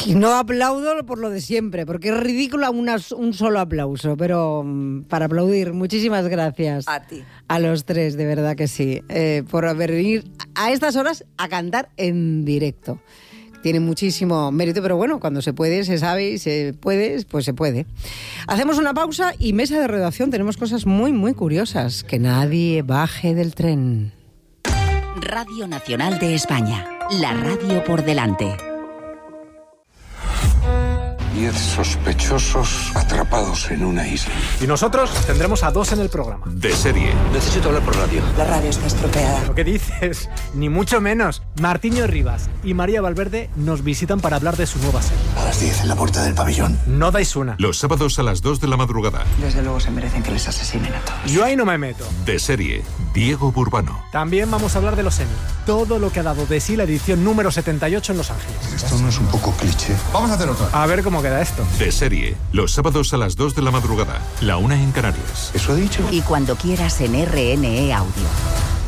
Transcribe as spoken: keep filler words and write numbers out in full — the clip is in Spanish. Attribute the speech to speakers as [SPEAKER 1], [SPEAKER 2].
[SPEAKER 1] Y no aplaudo por lo de siempre, porque es ridículo una, un solo aplauso, pero um, para aplaudir, muchísimas gracias.
[SPEAKER 2] A ti.
[SPEAKER 1] A los tres, de verdad que sí, eh, por venir a estas horas a cantar en directo. Tiene muchísimo mérito, pero bueno, cuando se puede, se sabe y se puede, pues se puede. Hacemos una pausa y mesa de redacción. Tenemos cosas muy, muy curiosas. Que nadie baje del tren.
[SPEAKER 3] Radio Nacional de España. La radio por delante.
[SPEAKER 4] Diez sospechosos atrapados en una isla.
[SPEAKER 5] Y nosotros tendremos a dos en el programa.
[SPEAKER 6] De serie.
[SPEAKER 4] Necesito hablar por radio.
[SPEAKER 2] La radio está estropeada.
[SPEAKER 5] ¿Lo que dices? Ni mucho menos. Martiño Rivas y María Valverde nos visitan para hablar de su nueva serie.
[SPEAKER 4] A las diez en la puerta del pabellón.
[SPEAKER 5] No dais una.
[SPEAKER 6] Los sábados a las dos de la madrugada.
[SPEAKER 2] Desde luego se merecen que les asesinen a todos.
[SPEAKER 5] Yo ahí no me meto.
[SPEAKER 6] De serie. Diego Burbano.
[SPEAKER 5] También vamos a hablar de los Emmy. Todo lo que ha dado de sí la edición número setenta y ocho en Los Ángeles.
[SPEAKER 4] Esto no es un poco cliché. Vamos a hacer otra.
[SPEAKER 5] A ver cómo queda esto.
[SPEAKER 6] De serie. Los sábados a las dos de la madrugada. La una en Canarias.
[SPEAKER 4] ¿Eso ha dicho?
[SPEAKER 3] Y cuando quieras en R N E Audio.